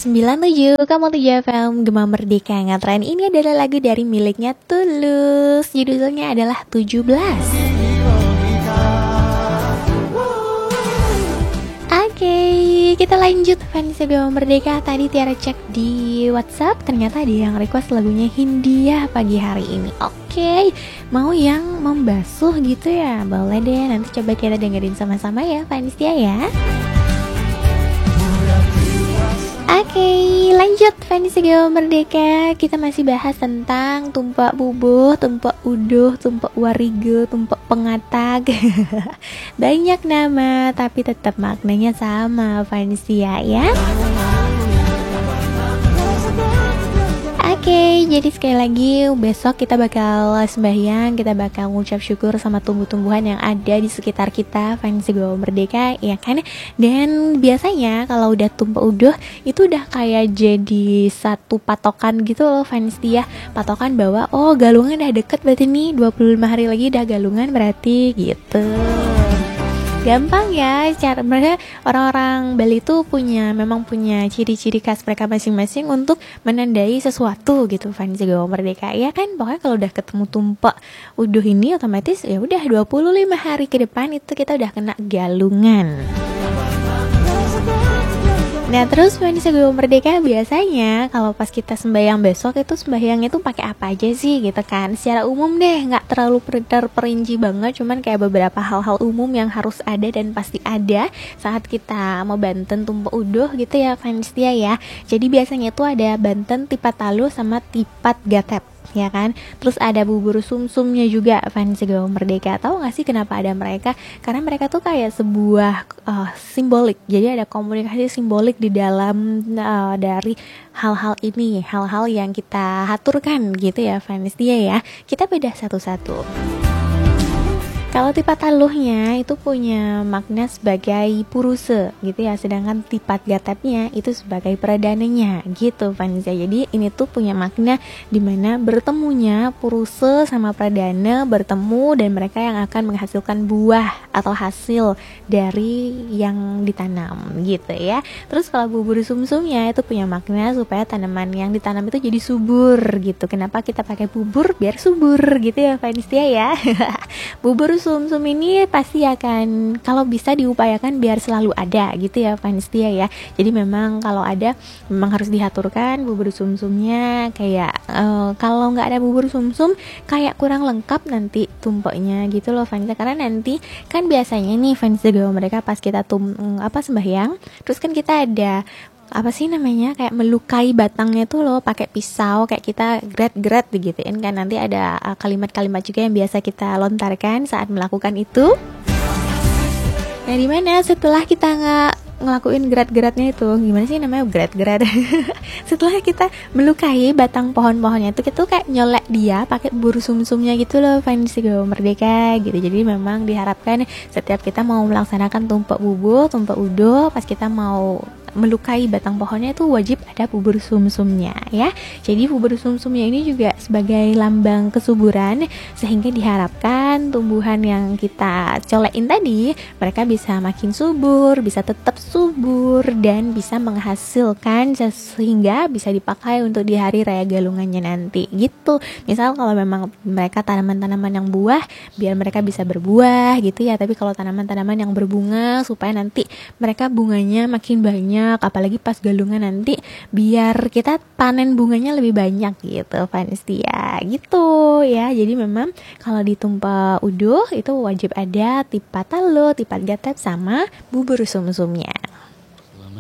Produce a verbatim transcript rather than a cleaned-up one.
sembilan puluh tujuh koma tujuh F M Gema Merdeka Ngatren. Ini adalah lagu dari miliknya Tulus. Judulnya adalah tujuh belas. Oke, kita lanjut fans Gema Merdeka. Tadi Tiara cek di WhatsApp, ternyata ada yang request lagunya Hindia pagi hari ini. Oke, mau yang membasuh gitu ya? Boleh deh, nanti coba kita dengerin sama-sama ya fans dia ya. Oke, lanjut fans Gema Merdeka. Kita masih bahas tentang tumpak bubuh, tumpak uduh, tumpak warigo, tumpak pengatag. Banyak nama tapi tetap maknanya sama fans ya ya. Oke, jadi sekali lagi besok kita bakal sembahyang, kita bakal ngucap syukur sama tumbuh-tumbuhan yang ada di sekitar kita, fans Gema Merdeka, ya kan? Dan biasanya kalau udah tumpah uduh itu udah kayak jadi satu patokan gitu loh fans dia, patokan bahwa oh galungan udah deket berarti nih dua puluh lima hari lagi udah galungan berarti gitu. Gampang ya, cara mereka orang-orang Bali tuh punya memang punya ciri-ciri khas mereka masing-masing untuk menandai sesuatu gitu fans Gema Merdeka. Ya kan, pokoknya kalau udah ketemu tumpak uduh ini otomatis ya udah dua puluh lima hari ke depan itu kita udah kena galungan. Nah terus fans Gema Merdeka biasanya kalau pas kita sembahyang besok itu sembahyangnya tuh pakai apa aja sih gitu kan? Secara umum deh, nggak terlalu terperinci banget, cuman kayak beberapa hal-hal umum yang harus ada dan pasti ada saat kita mau banten tumpah uduh gitu ya fans dia ya. Jadi biasanya tuh ada banten tipat talu sama tipat gatep, ya kan? Terus ada bubur sumsumnya juga fans Gema Merdeka. Tahu nggak sih kenapa ada mereka? Karena mereka tuh kayak sebuah uh, simbolik. Jadi ada komunikasi simbolik di dalam uh, dari hal-hal ini, hal-hal yang kita aturkan gitu ya fans dia ya. Kita bedah satu-satu. Kalau tipat taluhnya itu punya makna sebagai puruse gitu ya, sedangkan tipat gatepnya itu sebagai peradananya gitu fans ya. Jadi ini tuh punya makna dimana bertemunya puruse sama pradana bertemu dan mereka yang akan menghasilkan buah atau hasil dari yang ditanam gitu ya. Terus kalau bubur sumsumnya itu punya makna supaya tanaman yang ditanam itu jadi subur gitu. Kenapa kita pakai bubur? Biar subur gitu ya fans dia ya. Bubur sumsum ini pasti akan kalau bisa diupayakan biar selalu ada gitu ya fans dia ya. Jadi memang kalau ada memang harus diaturkan bubur sumsumnya kayak uh, kalau nggak ada bubur sumsum kayak kurang lengkap nanti tumpoknya gitu loh fans. Karena nanti kan biasanya nih fans Gema Merdeka pas kita tum apa sembahyang terus kan kita ada apa sih namanya kayak melukai batangnya tuh loh pakai pisau kayak kita gret-gret digituin kan. Nanti ada uh, kalimat-kalimat juga yang biasa kita lontarkan saat melakukan itu. Nah dimana setelah kita nggak ngelakuin gerat-geratnya itu gimana sih namanya gerat-gerat setelah kita melukai batang pohon-pohonnya itu kita tuh kayak nyolek dia pakai bubur sumsumnya gitu loh fans Gema Merdeka gitu. Jadi memang diharapkan setiap kita mau melaksanakan tumpak bubuh, tumpak uduh, pas kita mau melukai batang pohonnya itu wajib ada bubur sumsumnya ya. Jadi bubur sumsumnya ini juga sebagai lambang kesuburan sehingga diharapkan tumbuhan yang kita colekin tadi mereka bisa makin subur, bisa tetap subur dan bisa menghasilkan sehingga bisa dipakai untuk di hari raya galungannya nanti gitu. Misal kalau memang mereka tanaman-tanaman yang buah biar mereka bisa berbuah gitu ya. Tapi kalau tanaman-tanaman yang berbunga supaya nanti mereka bunganya makin banyak, apalagi pas galungan nanti biar kita panen bunganya lebih banyak gitu fans dia gitu ya. Jadi memang kalau ditumpah uduh itu wajib ada tipat talu, tipat gatep sama bubur sumsumnya.